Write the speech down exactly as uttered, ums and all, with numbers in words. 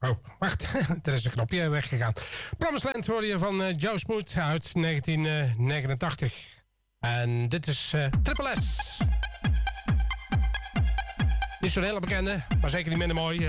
Oh, wacht. Er is een knopje weggegaan. Promised Land hoor je van uh, Joe Smoot uit negentien negenentachtig. En dit is uh, Triple S. Niet zo'n hele bekende, maar zeker niet minder mooi.